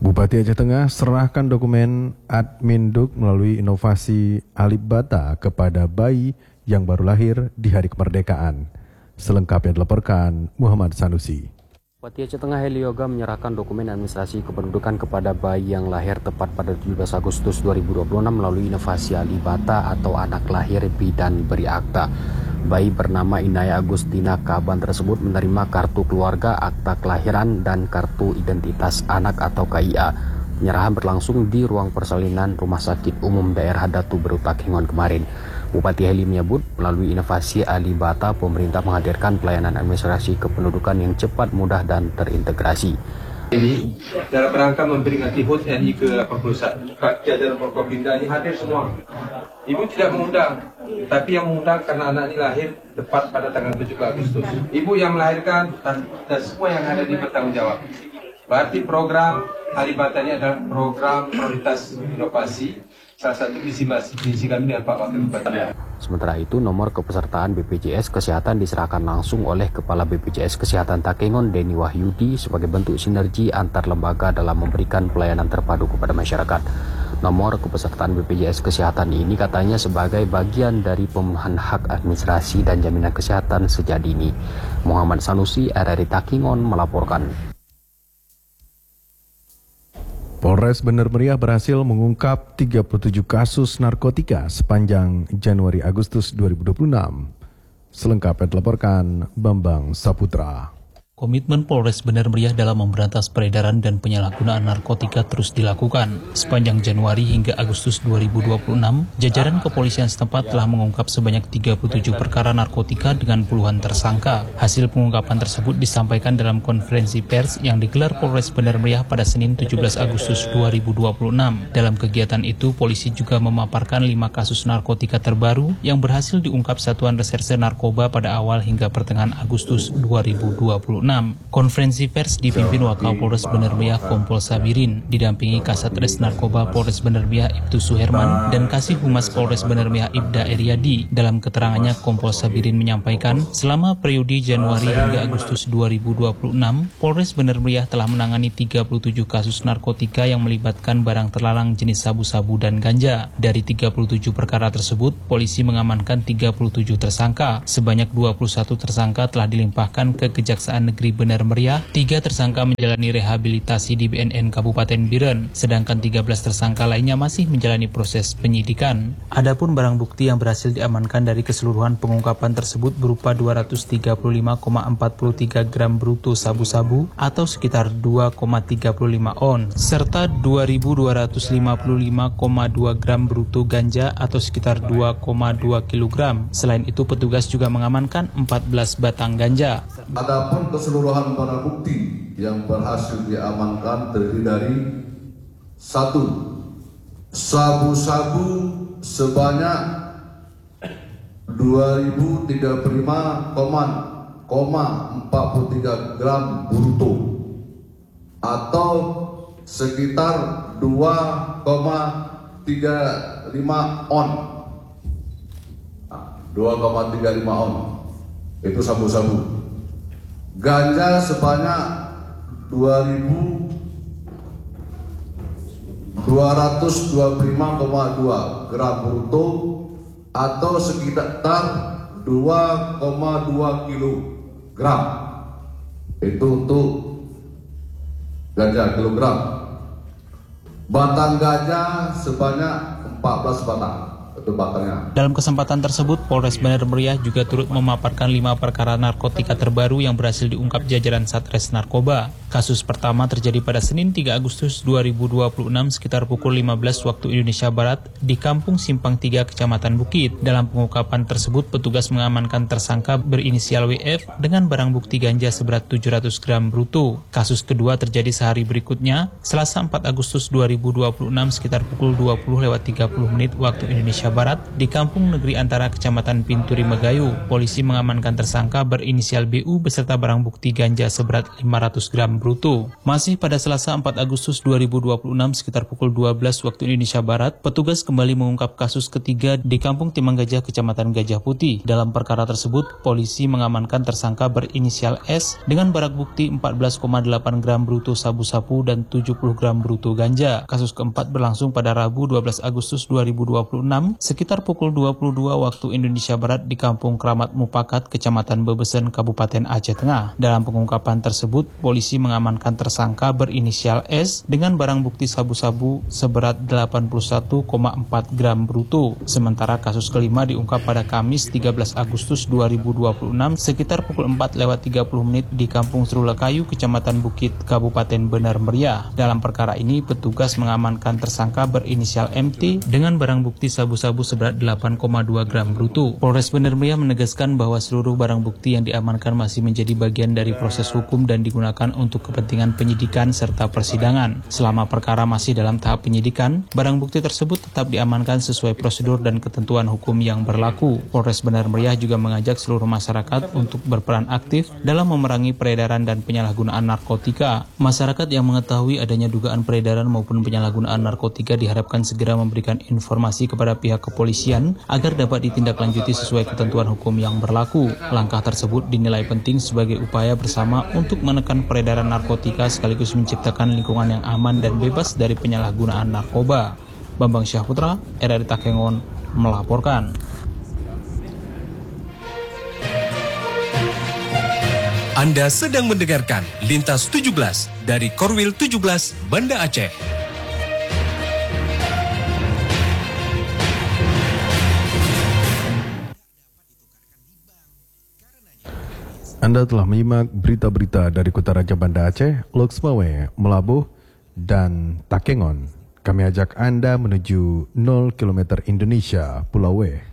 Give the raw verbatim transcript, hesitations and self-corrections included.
Bupati Aceh Tengah serahkan dokumen Adminduk melalui inovasi Alibata kepada bayi yang baru lahir di hari kemerdekaan. Selengkapnya dilaporkan Muhammad Sanusi. Bupati Aceh Tengah Heli Yoga menyerahkan dokumen administrasi kependudukan kepada bayi yang lahir tepat pada tujuh belas Agustus dua ribu dua puluh enam melalui inovasi Alibata atau anak lahir bidan beri akta. Bayi bernama Inaya Agustina Kaban tersebut menerima kartu keluarga, akta kelahiran, dan kartu identitas anak atau K I A. Penyerahan berlangsung di ruang persalinan Rumah Sakit Umum Daerah Datu Beru Takengon kemarin. Bupati Heli menyebut melalui inovasi Alibata, pemerintah menghadirkan pelayanan administrasi kependudukan yang cepat, mudah, dan terintegrasi. Ini dalam rangka memperingati H U T R I ke delapan puluh satu, jajaran Forkopimda ini hadir semua. Ibu tidak mengundang, tapi yang mengundang karena anak ini lahir tepat pada tanggal tujuh belas Agustus. Ibu yang melahirkan dan, dan semua yang ada di bertanggung jawab. Berarti program Alibata ini adalah program prioritas inovasi. Salah satu visi misi kami dengan Pak Wakil Bupati. Sementara itu, nomor kepesertaan B P J S Kesehatan diserahkan langsung oleh Kepala B P J S Kesehatan Takengon, Denny Wahyudi, sebagai bentuk sinergi antar lembaga dalam memberikan pelayanan terpadu kepada masyarakat. Nomor kepesertaan B P J S Kesehatan ini katanya sebagai bagian dari pemenuhan hak administrasi dan jaminan kesehatan sejak dini. Muhammad Sanusi, R R I Takengon melaporkan. Polres Bener Meriah berhasil mengungkap tiga puluh tujuh kasus narkotika sepanjang Januari-Agustus dua ribu dua puluh enam. Selengkapnya dilaporkan Bambang Saputra. Komitmen Polres Bener Meriah dalam memberantas peredaran dan penyalahgunaan narkotika terus dilakukan. Sepanjang Januari hingga Agustus dua ribu dua puluh enam, jajaran kepolisian setempat telah mengungkap sebanyak tiga puluh tujuh perkara narkotika dengan puluhan tersangka. Hasil pengungkapan tersebut disampaikan dalam konferensi pers yang digelar Polres Bener Meriah pada Senin tujuh belas Agustus dua ribu dua puluh enam. Dalam kegiatan itu, polisi juga memaparkan lima kasus narkotika terbaru yang berhasil diungkap Satuan Reserse Narkoba pada awal hingga pertengahan Agustus dua ribu dua puluh enam. Konferensi pers dipimpin Wakapolres Bener Meriah Kompol Sabirin, didampingi Kasatgas Narkoba Polres Bener Meriah Ibtu Suherman dan Kasih Humas Polres Bener Meriah Ibda Eryadi. Dalam keterangannya, Kompol Sabirin menyampaikan selama periode Januari hingga Agustus dua ribu dua puluh enam, Polres Bener Meriah telah menangani tiga puluh tujuh kasus narkotika yang melibatkan barang terlarang jenis sabu-sabu dan ganja. Dari tiga puluh tujuh perkara tersebut, polisi mengamankan tiga puluh tujuh tersangka. Sebanyak dua puluh satu tersangka telah dilimpahkan ke Kejaksaan Negeri Bener Meriah, tiga tersangka menjalani rehabilitasi di B N N Kabupaten Biren, sedangkan tiga belas tersangka lainnya masih menjalani proses penyidikan. Adapun barang bukti yang berhasil diamankan dari keseluruhan pengungkapan tersebut berupa dua ratus tiga puluh lima koma empat tiga gram bruto sabu-sabu atau sekitar dua koma tiga lima on, serta dua ribu dua ratus lima puluh lima koma dua gram bruto ganja atau sekitar dua koma dua kilogram. Selain itu, petugas juga mengamankan empat belas batang ganja. Adapun keseluruhan barang bukti yang berhasil diamankan terdiri dari satu, sabu-sabu sebanyak dua ribu tiga puluh lima koma empat tiga gram bruto atau sekitar dua koma tiga lima on. dua koma tiga lima on itu sabu-sabu. Ganja sebanyak dua ribu dua ratus dua puluh lima koma dua gram bruto atau sekitar dua koma dua kilogram. Itu untuk ganja kilogram. Batang ganja sebanyak empat belas batang. Dalam kesempatan tersebut, Polres Bener Meriah juga turut memaparkan lima perkara narkotika terbaru yang berhasil diungkap jajaran Satres Narkoba. Kasus pertama terjadi pada Senin tiga Agustus dua ribu dua puluh enam sekitar pukul lima belas waktu Indonesia Barat di Kampung Simpang tiga, Kecamatan Bukit. Dalam pengungkapan tersebut, petugas mengamankan tersangka berinisial W F dengan barang bukti ganja seberat tujuh ratus gram bruto. Kasus kedua terjadi sehari berikutnya, Selasa empat Agustus dua ribu dua puluh enam sekitar pukul dua puluh lewat tiga puluh menit waktu Indonesia Barat di Kampung Negeri Antara, Kecamatan Pinturi Megayu. Polisi mengamankan tersangka berinisial B U beserta barang bukti ganja seberat lima ratus gram bruto. Masih pada Selasa empat Agustus dua ribu dua puluh enam sekitar pukul dua belas waktu Indonesia Barat, petugas kembali mengungkap kasus ketiga di Kampung Timang Gajah, Kecamatan Gajah Putih. Dalam perkara tersebut, polisi mengamankan tersangka berinisial S dengan barang bukti empat belas koma delapan gram bruto sabu-sabu dan tujuh puluh gram bruto ganja. Kasus keempat berlangsung pada Rabu dua belas Agustus dua ribu dua puluh enam sekitar pukul dua puluh dua waktu Indonesia Barat di Kampung Kramat Mupakat, Kecamatan Bebesen, Kabupaten Aceh Tengah. Dalam pengungkapan tersebut, polisi mengamankan tersangka berinisial S dengan barang bukti sabu-sabu seberat delapan puluh satu koma empat gram bruto. Sementara kasus kelima diungkap pada Kamis tiga belas Agustus dua ribu dua puluh enam sekitar pukul empat lewat tiga puluh menit di Kampung Serulakayu, Kecamatan Bukit, Kabupaten Benar Meriah. Dalam perkara ini, petugas mengamankan tersangka berinisial M T dengan barang bukti sabu-sabu seberat delapan koma dua gram bruto. Polres Benar Meriah menegaskan bahwa seluruh barang bukti yang diamankan masih menjadi bagian dari proses hukum dan digunakan untuk kepentingan penyidikan serta persidangan. Selama perkara masih dalam tahap penyidikan, barang bukti tersebut tetap diamankan sesuai prosedur dan ketentuan hukum yang berlaku. Polres Benar Meriah juga mengajak seluruh masyarakat untuk berperan aktif dalam memerangi peredaran dan penyalahgunaan narkotika. Masyarakat yang mengetahui adanya dugaan peredaran maupun penyalahgunaan narkotika diharapkan segera memberikan informasi kepada pihak kepolisian agar dapat ditindaklanjuti sesuai ketentuan hukum yang berlaku. Langkah tersebut dinilai penting sebagai upaya bersama untuk menekan peredaran narkotika sekaligus menciptakan lingkungan yang aman dan bebas dari penyalahgunaan narkoba. Bambang Syahputra, R R I Takengon, melaporkan. Anda sedang mendengarkan Lintas tujuh belas dari Korwil tujuh belas Banda Aceh. Anda telah menyimak berita-berita dari Kota Raja Banda Aceh, Loksmawe, Melabuh, dan Takengon. Kami ajak Anda menuju nol kilometer Indonesia, Pulau W.